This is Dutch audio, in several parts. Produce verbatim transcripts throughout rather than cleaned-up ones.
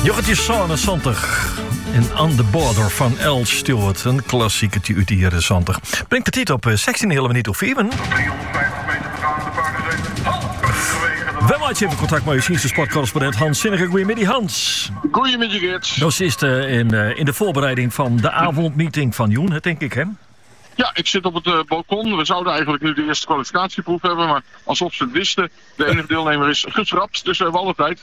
Jochetje Saune Santig. En On the Border van L. Stewart. Een klassieke uit hier in Santig. Brengt de tijd op zestien hele minuut of vier. driehonderdvijftig meter te gaan. De paarden zijn wel had je even contact met je Chinese sportcorrespondent Hans Zinnige. Goedemiddag, Hans. Goedemiddag, Geert. Nou, is uh, in, uh, in de voorbereiding van de avondmeeting van Joen, denk ik, hè? Ja, ik zit op het uh, balkon. We zouden eigenlijk nu de eerste kwalificatieproef hebben, maar alsof ze het wisten, de enige deelnemer is geschrapt, dus we hebben alle tijd.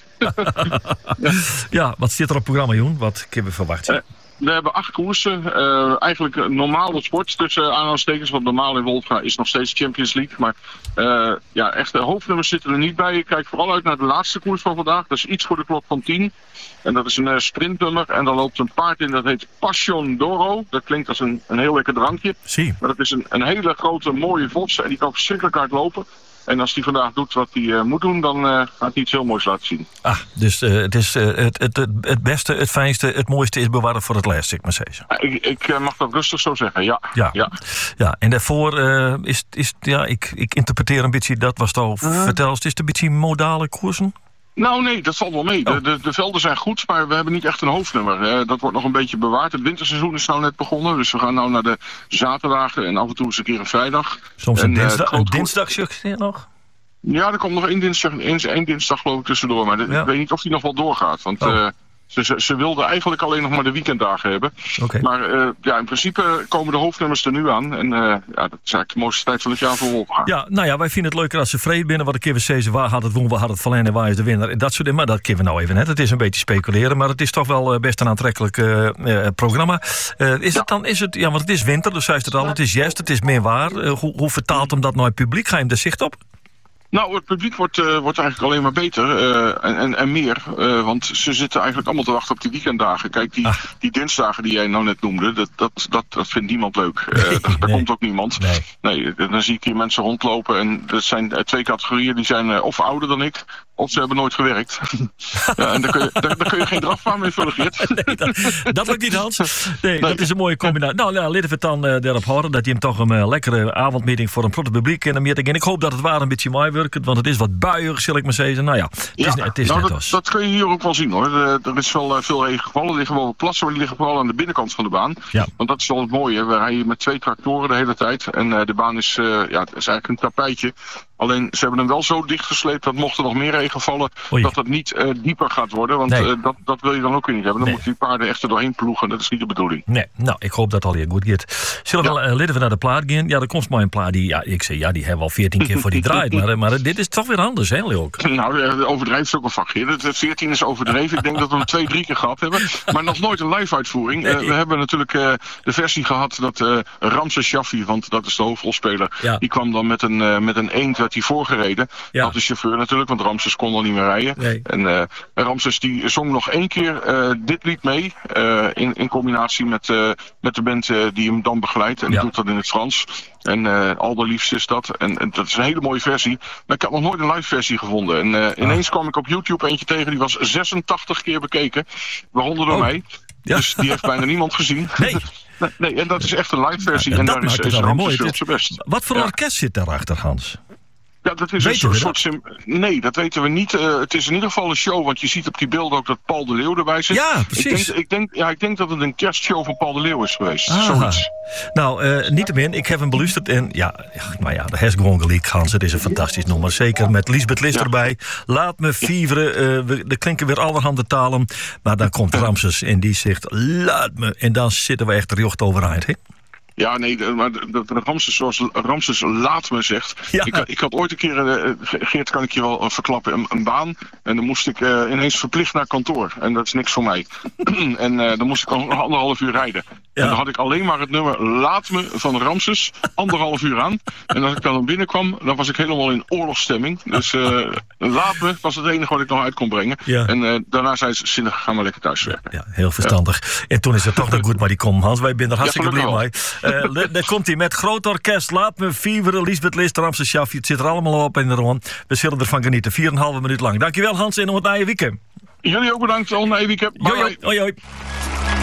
ja. ja, wat zit er op het programma, Joen? Wat kunnen we verwachten? Uh, we hebben acht koersen. Uh, eigenlijk een normale sport tussen uh, aanhalingstekens, want normaal in Wolfga is nog steeds Champions League. Maar uh, ja, echte hoofdnummers zitten er niet bij. Ik kijk vooral uit naar de laatste koers van vandaag. Dat is iets voor de klok van tien. En dat is een uh, sprintnummer. En daar loopt een paard in, dat heet Passion d'Oro. Dat klinkt als een, een heel lekker drankje. Zie. Maar dat is een, een hele grote, mooie vos. En die kan verschrikkelijk hard lopen. En als hij vandaag doet wat hij uh, moet doen, dan uh, gaat hij iets heel moois laten zien. Ah, dus uh, het, is, uh, het, het, het, het beste, het fijnste, het mooiste is bewaren voor het laatst, ik maar zeggen. Uh, ik ik uh, mag dat rustig zo zeggen, ja. Ja, ja. ja en daarvoor uh, is, is ja, ik, ik interpreteer een beetje, dat was het al uh. verteld, is het een beetje modale koersen? Nou nee, dat valt wel mee. Oh. De, de, de velden zijn goed, maar we hebben niet echt een hoofdnummer. Uh, dat wordt nog een beetje bewaard. Het winterseizoen is nou net begonnen, dus we gaan nou naar de zaterdagen en af en toe eens een keer een vrijdag. Soms een, en, dinsdag, uh, een dinsdagje nog? Ja, er komt nog één dinsdag, één, één dinsdag geloof ik tussendoor, maar de, ja. ik weet niet of die nog wel doorgaat. Want oh. uh, ze, ze, ze wilden eigenlijk alleen nog maar de weekenddagen hebben. Okay. Maar uh, ja, in principe komen de hoofdnummers er nu aan. En uh, ja, dat is eigenlijk de mooiste tijd van het jaar voor Wolfga. Ja, nou ja, wij vinden het leuker als ze vrede binnen. Wat ik even zeggen, waar had het woen, waar had het verlenen en waar is de winnaar. En dat soort dingen, maar dat kunnen we nou even net. Het is een beetje speculeren, maar het is toch wel best een aantrekkelijk uh, uh, programma. Uh, is ja. het dan, is het, ja, want het is winter, dus zei het al, het is juist, het is meer waar. Uh, hoe, hoe vertaalt hem dat naar het publiek? Ga je hem er zicht op? Nou, het publiek wordt, uh, wordt eigenlijk alleen maar beter uh, en, en, en meer. Uh, want ze zitten eigenlijk allemaal te wachten op die weekenddagen. Kijk, die, ah. die dinsdagen die jij nou net noemde, dat, dat, dat, dat vindt niemand leuk. Uh, nee, daar nee. komt ook niemand. Nee. nee, dan zie ik hier mensen rondlopen. En dat zijn twee categorieën. Die zijn uh, of ouder dan ik, of ze hebben nooit gewerkt. ja, en daar kun, je, daar, daar kun je geen drafbaan mee vullen, Geert. nee, dat, dat lukt niet, Hans. Nee, nee, dat is een mooie combinatie. Nou, nou laten we het dan uh, daarop houden. Dat je hem toch een uh, lekkere avondmeeting voor een groot publiek en een ik hoop dat het waar een beetje mooi werkt, want het is wat buiig, zal ik maar zeggen. Nou ja, het is, ja, het is nou, net dat, als. dat kun je hier ook wel zien, hoor. Er, er is wel uh, veel regen gevallen. Er liggen wel plassen, maar die liggen vooral aan de binnenkant van de baan. Ja. Want dat is wel het mooie. We rijden met twee tractoren de hele tijd. En uh, de baan is, uh, ja, het is eigenlijk een tapijtje. Alleen, ze hebben hem wel zo dichtgesleept dat mocht er nog meer regen vallen, Oei. dat het niet uh, dieper gaat worden. Want nee. uh, dat, dat wil je dan ook weer niet hebben. Dan nee. moeten die paarden echt er doorheen ploegen. Dat is niet de bedoeling. Nee, nou, ik hoop dat het al heel goed gaat. Zullen we ja. uh, we naar de plaat gaan? Ja, er komt maar een plaat die, ja, ik zeg, ja, die hebben we al veertien keer voor die draait. Maar, maar dit is toch weer anders, hè, Leok? Nou, de overdrijven is ook een vakje. Het veertien is overdreven. Ik denk dat we hem twee, drie keer gehad hebben. Maar nog nooit een live uitvoering. Nee. Uh, we hebben natuurlijk uh, de versie gehad dat uh, Ramses Shaffi, want dat is de hoofdrolspeler, ja. die kwam dan met een, uh, met een eend, werd hij voorgereden. Ja. Dat de chauffeur natuurlijk, want Ramses kon al niet meer rijden. Nee. En uh, Ramses die zong nog één keer uh, dit lied mee. Uh, in, in combinatie met, uh, met de band uh, die hem dan begeleidt. En die ja. doet dat in het Frans. En uh, Alderliefst is dat. En, en dat is een hele mooie versie. Maar ik had nog nooit een live versie gevonden. En uh, ineens kwam ik op YouTube eentje tegen. Die was zesentachtig keer bekeken. Waaronder door oh. mij. Ja. Dus die heeft bijna niemand gezien. Nee. nee, nee, en dat is echt een live versie. Ja, en, en daar is, is Ramses op zijn best. Wat voor ja. orkest zit daarachter, Hans? Ja, dat is Weet een soort... soort sim- nee, dat weten we niet. Uh, het is in ieder geval een show, want je ziet op die beelden ook dat Paul de Leeuw erbij zit. Ja, precies. Ik denk, ik denk, ja, ik denk dat het een kerstshow van Paul de Leeuw is geweest. Aha. Zoiets. Nou, uh, niettemin, ik heb hem beluisterd en ja, maar ja, de has gewoon gelijk, Hans. Het is een fantastisch nummer. Zeker met Liesbeth List ja. erbij. Laat me fieveren. Uh, er klinken weer allerhande talen. Maar dan komt Ramses en die zegt, laat me. En dan zitten we echt recht overeind, hè? Ja, nee, maar dat Ramses, zoals Ramses laat me zegt. Ja. Ik, ik had ooit een keer, uh, Geert, kan ik je wel uh, verklappen, een, een baan. En dan moest ik uh, ineens verplicht naar kantoor. En dat is niks voor mij. en uh, dan moest ik al anderhalf uur rijden. Ja. En dan had ik alleen maar het nummer Laat me van Ramses, anderhalf uur aan. En als ik dan binnenkwam, dan was ik helemaal in oorlogsstemming. Dus uh, Laat me was het enige wat ik nog uit kon brengen. Ja. En uh, daarna zei ze, zinnig, ga maar lekker thuiswerken. Ja, heel verstandig. Ja. En toen is het toch nog goed, maar die komt, Hans. Wij zijn er hartstikke blij mee. Uh, daar komt hij met groot orkest. Laat me fieveren. Liesbeth List, Ramses Shaffi. Het zit er allemaal op in de rond. We zullen ervan genieten. Vier en een halve minuut lang. Dankjewel, Hans. En nog het na je weekend. Jullie ook bedankt. Al na je weekend. Bye. Hoi, hoi.